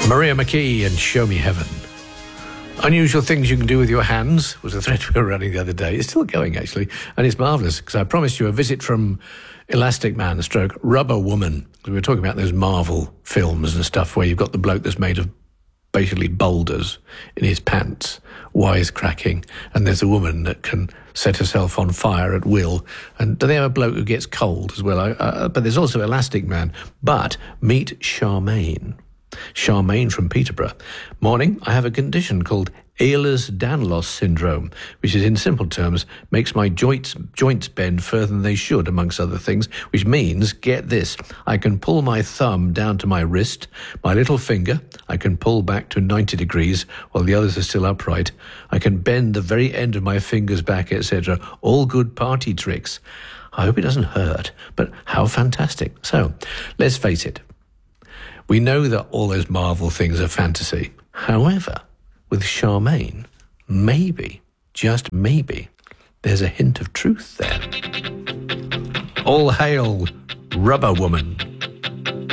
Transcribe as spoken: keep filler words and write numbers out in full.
Maria McKee and Show Me Heaven. Unusual things you can do with your hands was a thread we were running the other day. It's still going, actually, and it's marvellous, because I promised you a visit from Elastic Man stroke Rubber Woman. We were talking about those Marvel films and stuff where you've got the bloke that's made of basically boulders in his pants, wisecracking, and there's a woman that can set herself on fire at will. And do they have a bloke who gets cold as well? Uh, but there's also Elastic Man. But meet Charmaine. Charmaine from Peterborough. Morning, I have a condition called Ehlers-Danlos syndrome, which is, in simple terms, makes my joints joints bend further than they should, amongst other things, which means, get this, I can pull my thumb down to my wrist, my little finger, I can pull back to ninety degrees while the others are still upright, I can bend the very end of my fingers back, et cetera. All good party tricks. I hope it doesn't hurt, but how fantastic. So, let's face it. We know that all those Marvel things are fantasy. However, with Charmaine, maybe, just maybe, there's a hint of truth there. All hail, Rubber Woman.